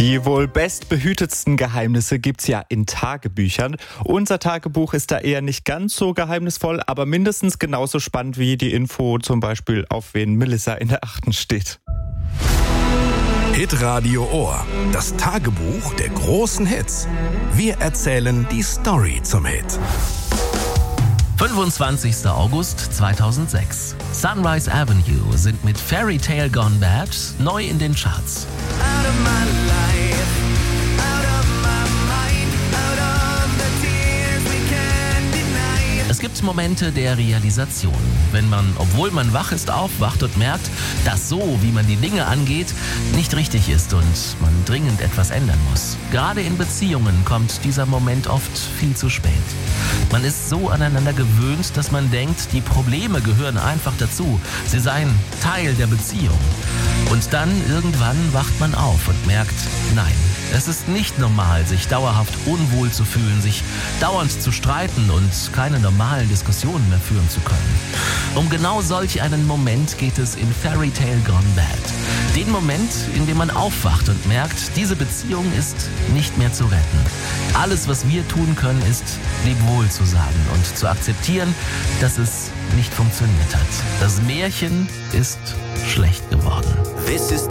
Die wohl bestbehütetsten Geheimnisse gibt's ja in Tagebüchern. Unser Tagebuch ist da eher nicht ganz so geheimnisvoll, aber mindestens genauso spannend wie die Info zum Beispiel, auf wen Melissa in der 8. steht. Hitradio Ohr, das Tagebuch der großen Hits. Wir erzählen die Story zum Hit. 25. August 2006. Sunrise Avenue sind mit Fairy Tale Gone Bad neu in den Charts. Es gibt Momente der Realisation, wenn man, obwohl man wach ist, aufwacht und merkt, dass so, wie man die Dinge angeht, nicht richtig ist und man dringend etwas ändern muss. Gerade in Beziehungen kommt dieser Moment oft viel zu spät. Man ist so aneinander gewöhnt, dass man denkt, die Probleme gehören einfach dazu. Sie seien Teil der Beziehung. Und dann irgendwann wacht man auf und merkt, nein, es ist nicht normal, sich dauerhaft unwohl zu fühlen, sich dauernd zu streiten und keine normalen Diskussionen mehr führen zu können. Um genau solch einen Moment geht es in Fairy Tale Gone Bad. Den Moment, in dem man aufwacht und merkt, diese Beziehung ist nicht mehr zu retten. Alles, was wir tun können, ist, Lebewohl zu sagen und zu akzeptieren, dass es nicht funktioniert hat. Das Märchen ist schlecht geworden. This is